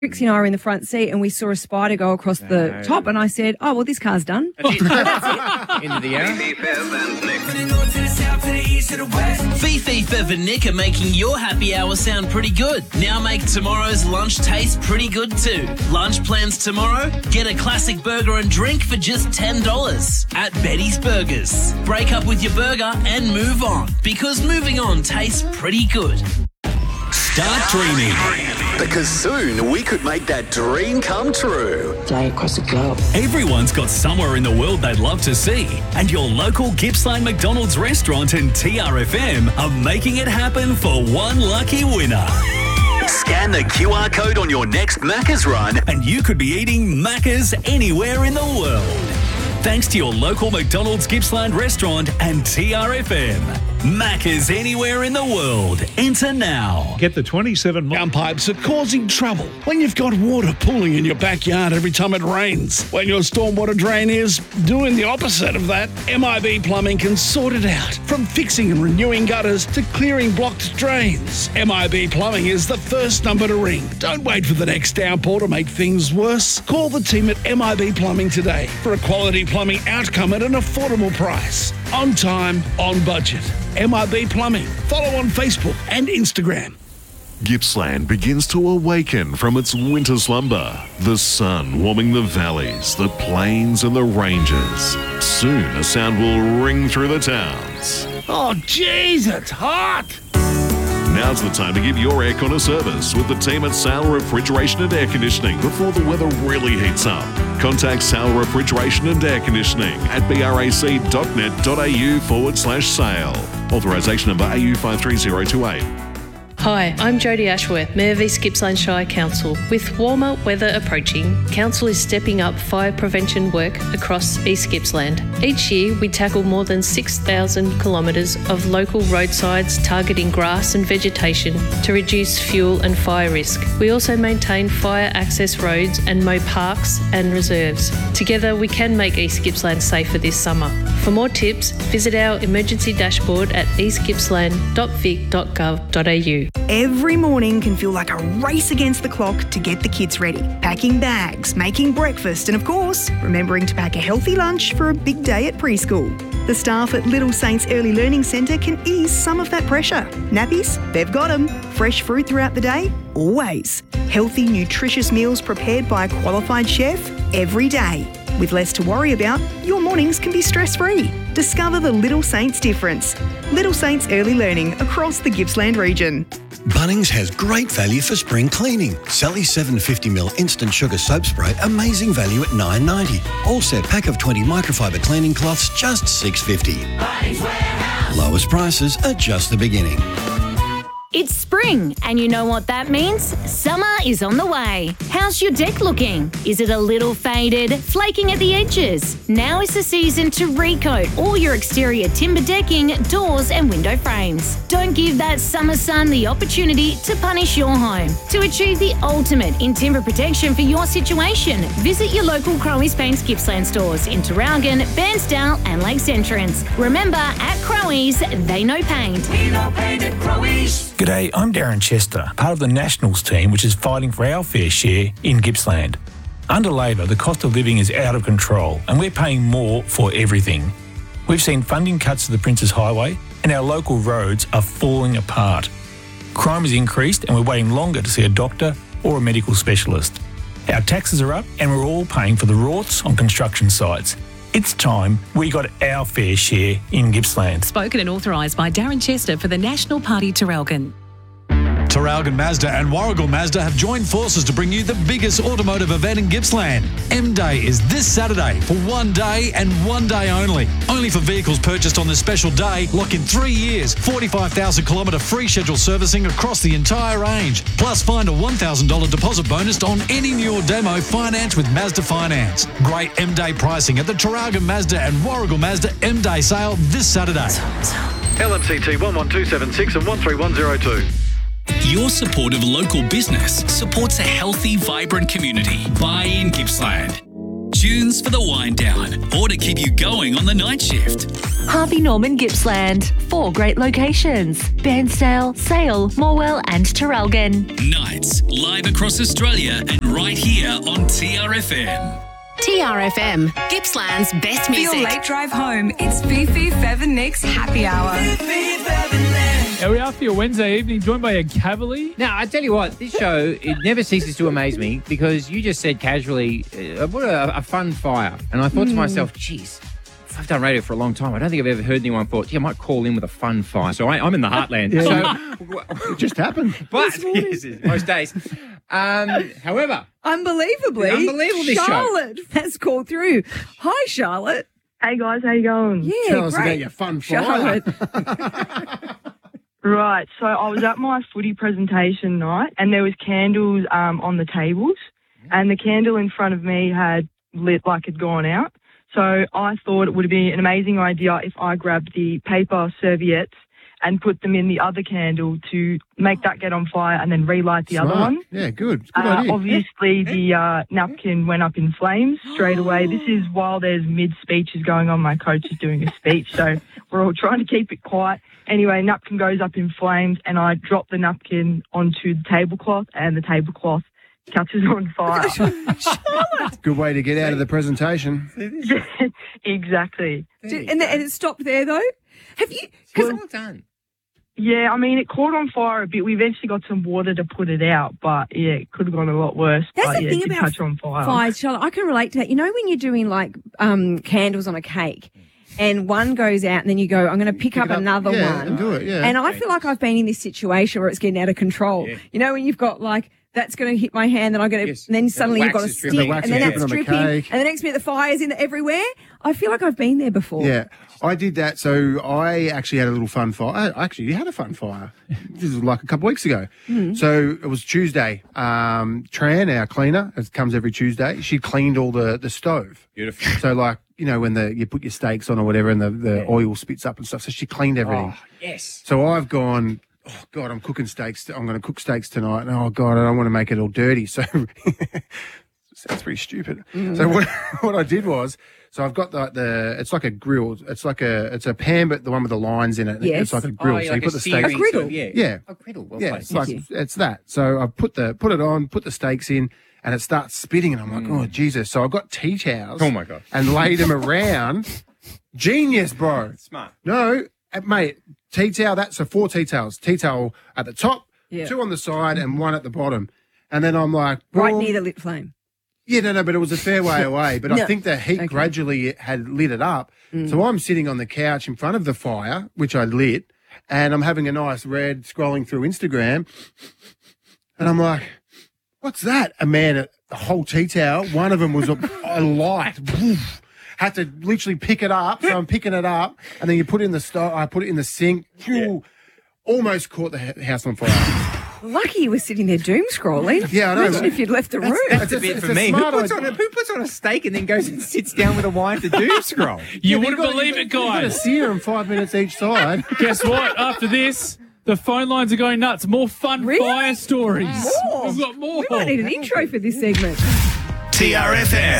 Trixie and I were in the front seat and we saw a spider go across the top, and I said, oh, well, this car's done. That's it. Into the air. Fifi, Fev and Nick are making your happy hour sound pretty good. Now make tomorrow's lunch taste pretty good too. Lunch plans tomorrow? Get a classic burger and drink for just $10 at Betty's Burgers. Break up with your burger and move on, because moving on tastes pretty good. Start dreaming. Because soon we could make that dream come true. Fly across the globe. Everyone's got somewhere in the world they'd love to see, and your local Gippsland McDonald's restaurant and TRFM are making it happen for one lucky winner. Scan the QR code on your next Macca's run, And you could be eating Macca's anywhere in the world. Thanks to your local McDonald's Gippsland restaurant and TRFM. Macca's anywhere in the world. Enter now. Get the 27 Ground pipes are causing trouble when you've got water pooling in your backyard every time it rains. When your stormwater drain is doing the opposite of that, MIB Plumbing can sort it out. From fixing and renewing gutters to clearing blocked drains, MIB Plumbing is the first number to ring. Don't wait for the next downpour to make things worse. Call the team at MIB Plumbing today for a quality plumbing outcome at an affordable price. On time, on budget. MIB Plumbing. Follow on Facebook and Instagram. Gippsland begins to awaken from its winter slumber. The sun warming the valleys, the plains and the ranges. Soon a sound will ring through the towns. Oh, jeez, it's hot. Now's the time to give your aircon a service with the team at Sale Refrigeration and Air Conditioning before the weather really heats up. Contact Sale Refrigeration and Air Conditioning at brac.net.au/sale. Authorisation number AU53028. Hi, I'm Jodie Ashworth, Mayor of East Gippsland Shire Council. With warmer weather approaching, Council is stepping up fire prevention work across East Gippsland. Each year, we tackle more than 6,000 kilometres of local roadsides targeting grass and vegetation to reduce fuel and fire risk. We also maintain fire access roads and mow parks and reserves. Together, we can make East Gippsland safer this summer. For more tips, visit our emergency dashboard at eastgippsland.vic.gov.au. Every morning can feel like a race against the clock to get the kids ready. Packing bags, making breakfast, and of course, remembering to pack a healthy lunch for a big day at preschool. The staff at Little Saints Early Learning Centre can ease some of that pressure. Nappies? They've got them. Fresh fruit throughout the day? Always. Healthy, nutritious meals prepared by a qualified chef? Every day. With less to worry about, your mornings can be stress-free. Discover the Little Saints difference. Little Saints Early Learning across the Gippsland region. Bunnings has great value for spring cleaning. Sally's 750ml instant sugar soap spray, amazing value at $9.90. All set pack of 20 microfiber cleaning cloths, just $6.50. Bunnings Warehouse. Lowest prices are just the beginning. It's spring, and you know what that means? Summer is on the way. How's your deck looking? Is it a little faded, flaking at the edges? Now is the season to recoat all your exterior timber decking, doors and window frames. Don't give that summer sun the opportunity to punish your home. To achieve the ultimate in timber protection for your situation, visit your local Crowe's Paints Gippsland stores in Traralgon, Bairnsdale and Lakes Entrance. Remember, at Crowe's, they know paint. We know paint at Crowe's. G'day, I'm Darren Chester, part of the Nationals team which is fighting for our fair share in Gippsland. Under Labor, the cost of living is out of control and we're paying more for everything. We've seen funding cuts to the Princes Highway and our local roads are falling apart. Crime has increased and we're waiting longer to see a doctor or a medical specialist. Our taxes are up and we're all paying for the rorts on construction sites. It's time we got our fair share in Gippsland. Spoken and authorised by Darren Chester for the National Party Traralgon. Traralgon Mazda and Warragul Mazda have joined forces to bring you the biggest automotive event in Gippsland. M-Day is this Saturday for 1 day and 1 day only. Only for vehicles purchased on this special day. Lock in 3 years, 45,000 kilometre free scheduled servicing across the entire range. Plus find a $1,000 deposit bonus on any new or demo finance with Mazda Finance. Great M-Day pricing at the Traralgon Mazda and Warragul Mazda M-Day sale this Saturday. LMCT 11276 and 13102. Your support of local business supports a healthy, vibrant community. Buy in Gippsland. tunes for the wind down or to keep you going on the night shift. Harvey Norman Gippsland. 4 great locations. Bairnsdale, Sale, Morwell and Terrelgan. Nights live across Australia and right here on TRFM. TRFM, Gippsland's best For music. your late drive home, it's Fifi, Fev and Nick's Happy Hour. Here we are for your Wednesday evening, joined by a Cavalier. Now, I tell you what, this show, it never ceases to amaze me because you just said casually, what a fun fire. And I thought to myself, geez, I've done radio for a long time. I don't think I've ever heard anyone thought, gee, I might call in with a fun fire. So I'm in the heartland. It just happened. But, yes, most days. However, Unbelievably, Unbelievable, this show. Charlotte has called through. Hi, Charlotte. Hey guys, how you going? Yeah, Tell us great. about your fun fire. Charlotte. Right, so I was at my footy presentation night and there was candles on the tables and the candle in front of me had lit like it'd gone out. So I thought it would be an amazing idea if I grabbed the paper serviettes and put them in the other candle to make that get on fire and then relight the other one. Yeah, good idea. Obviously, the napkin went up in flames straight away. This is while there's mid-speeches going on. My coach is doing a speech, so we're all trying to keep it quiet. Anyway, napkin goes up in flames, and I drop the napkin onto the tablecloth, and the tablecloth catches on fire. Good way to get out of the presentation. Exactly. And it stopped there, though? Have you... Well done. Yeah, I mean, it caught on fire a bit. We eventually got some water to put it out, but yeah, it could have gone a lot worse. That's but, the yeah, thing it did about catch on fire. fires, Charlotte. I can relate to that. You know when you're doing like candles on a cake and one goes out and then you go, I'm going to pick up another one. And do it, yeah. And I feel like I've been in this situation where it's getting out of control. Yeah. You know, when you've got like, that's going to hit my hand, then I'm going to, and then suddenly you've got a stick, and then it's dripping, and the next minute the fire's in everywhere. I feel like I've been there before. Yeah, I did that. So I actually had a little fun fire. I actually had a fun fire. This was like a couple of weeks ago. So it was Tuesday. Tran, our cleaner, it comes every Tuesday. She cleaned all the stove. Beautiful. So like, you know, when you put your steaks on or whatever and the oil spits up and stuff. So she cleaned everything. Oh, yes. So I've gone, oh, God, I'm cooking steaks. I'm going to cook steaks tonight. And, oh, God, I don't want to make it all dirty. So sounds pretty stupid. So what I did was, so I've got it's like a grill. It's a pan, but the one with the lines in it. Yes. It's like a grill. Oh, so like you put a the steaks. searing A sort of, yeah. A griddle. Well Yeah, placed. it's that. So I put it on, put the steaks in, and it starts spitting, and I'm like, oh, Jesus. So I got tea towels. Oh, my God. And laid them around. Genius, bro. Smart. No, mate, tea towel, that's 4 tea towels. Tea towel at the top, 2 on the side, and 1 at the bottom. And then I'm like... Right near the lit flame. Yeah, no, but it was a fair way away. But I think the heat gradually had lit it up. So I'm sitting on the couch in front of the fire, which I lit, and I'm having a nice read, scrolling through Instagram. And I'm like, what's that? A man, a whole tea towel. One of them was a light. Woof. Had to literally pick it up. So I'm picking it up, and then you put it in the stove. I put it in the sink. Ooh, almost caught the house on fire. Lucky you were sitting there doom scrolling. Yeah, I know. Imagine if you'd left the room. That's a bit for me. Who puts on a steak and then goes and sits down with a wine to doom scroll? You wouldn't believe it, You've got to guys. sear them 5 minutes each side. Guess what? After this, the phone lines are going nuts. More fun fire stories. More? We've got more. We might need an intro for this segment. TRFM.